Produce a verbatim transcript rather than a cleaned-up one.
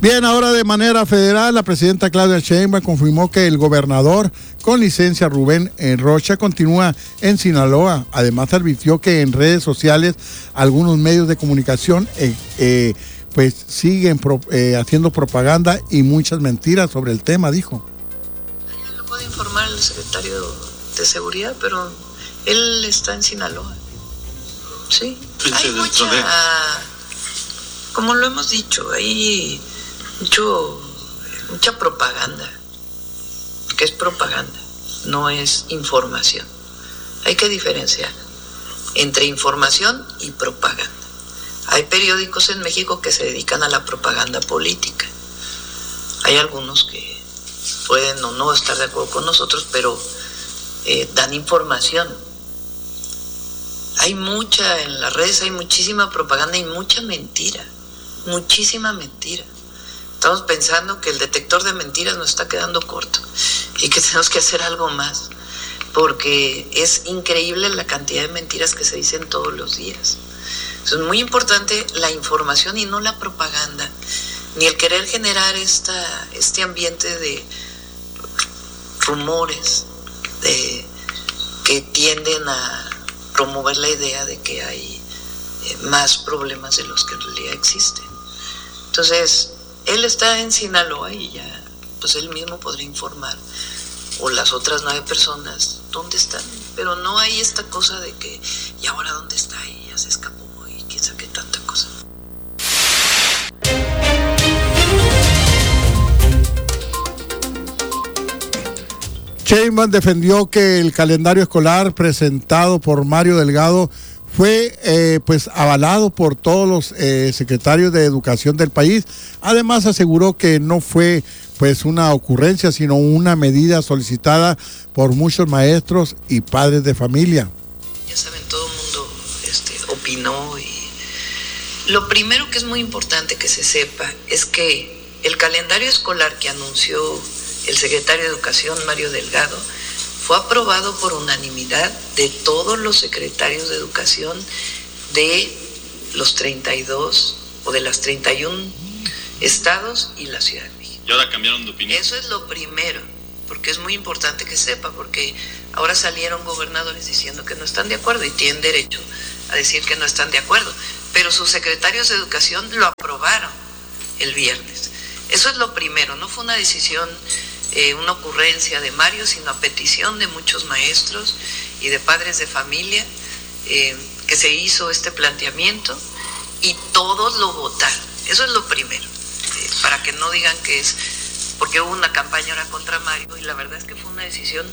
Bien, ahora de manera federal, la presidenta Claudia Sheinbaum confirmó que el gobernador con licencia Rubén Rocha continúa en Sinaloa. Además, advirtió que en redes sociales algunos medios de comunicación eh, eh, pues siguen pro, eh, haciendo propaganda y muchas mentiras sobre el tema, dijo. Ya lo puede informar el secretario de Seguridad, pero él está en Sinaloa. Sí, hay mucha, como lo hemos dicho, hay mucho, mucha propaganda, que es propaganda, no es información. Hay que diferenciar entre información y propaganda. Hay periódicos en México que se dedican a la propaganda política. Hay algunos que pueden o no estar de acuerdo con nosotros, pero eh, dan información. Hay mucha, en las redes hay muchísima propaganda y mucha mentira, muchísima mentira. Estamos pensando que el detector de mentiras nos está quedando corto y que tenemos que hacer algo más, porque es increíble la cantidad de mentiras que se dicen todos los días. Es muy importante la información y no la propaganda, ni el querer generar esta, este ambiente de rumores de, que tienden a promover la idea de que hay eh, más problemas de los que en realidad existen. Entonces, él está en Sinaloa y ya, pues él mismo podría informar, o las otras nueve personas, dónde están. Pero no hay esta cosa de que, ¿y ahora dónde está? Y ya se escapó, y quién sabe qué tanta cosa. Sheinbaum defendió que el calendario escolar presentado por Mario Delgado fue eh, pues avalado por todos los eh, secretarios de educación del país. Además aseguró que no fue pues una ocurrencia, sino una medida solicitada por muchos maestros y padres de familia. Ya saben, todo el mundo este, opinó, y lo primero que es muy importante que se sepa es que el calendario escolar que anunció el secretario de Educación, Mario Delgado, fue aprobado por unanimidad de todos los secretarios de Educación de los treinta y dos o de las treinta y uno estados y la Ciudad de México. Y ahora cambiaron de opinión. Eso es lo primero, porque es muy importante que sepa, porque ahora salieron gobernadores diciendo que no están de acuerdo y tienen derecho a decir que no están de acuerdo, pero sus secretarios de Educación lo aprobaron el viernes. Eso es lo primero, no fue una decisión, eh, una ocurrencia de Mario, sino a petición de muchos maestros y de padres de familia, eh, que se hizo este planteamiento y todos lo votaron. Eso es lo primero, eh, para que no digan que es porque hubo una campaña ahora contra Mario, y la verdad es que fue una decisión